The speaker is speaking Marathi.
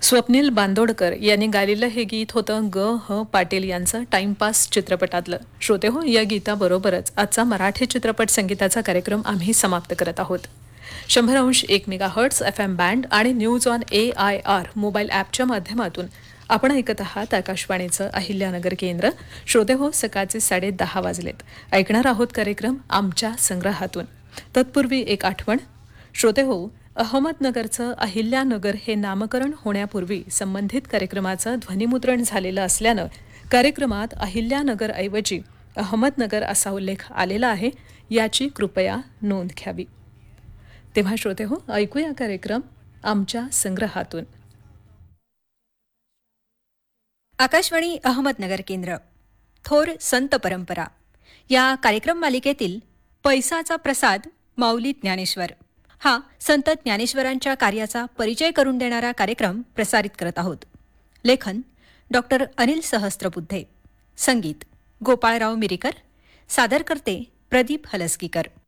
स्वप्नील बांदोडकर यांनी गायलेलं हे गीत होतं ग ह पाटील यांचं टाइमपास चित्रपटातलं. श्रोते हो, या गीताबरोबरच आजचा मराठी चित्रपट संगीताचा कार्यक्रम आम्ही समाप्त करत आहोत. 100.1 मेगाहर्ट्झ FM बँड आणि न्यूज ऑन AIR मोबाईल ॲपच्या माध्यमातून आपण ऐकत आहात आकाशवाणीचं अहिल्यानगर केंद्र. श्रोते हो, सकाळचे 10:30 वाजलेत. ऐकणार आहोत कार्यक्रम आमच्या संग्रहातून. तत्पूर्वी एक आठवण. श्रोते हो, अहमदनगरचं अहिल्यानगर हे नामकरण होण्यापूर्वी संबंधित कार्यक्रमाचं ध्वनिमुद्रण झालेलं असल्यानं कार्यक्रमात अहिल्यानगरऐवजी अहमदनगर असा उल्लेख आलेला आहे. याची कृपया नोंद घ्यावी. तेव्हा श्रोते हो, ऐकूया कार्यक्रम आमच्या संग्रहातून. आकाशवाणी अहमदनगर केंद्र. थोर संत परंपरा या कार्यक्रम मालिकेतील पैसाचा प्रसाद माऊली ज्ञानेश्वर हा संत ज्ञानेश्वरांच्या कार्याचा परिचय करून देणारा कार्यक्रम प्रसारित करत आहोत. लेखन डॉक्टर अनिल सहस्त्रबुद्धे. संगीत गोपाळराव मिरीकर. सादर करते प्रदीप हलसगीकर.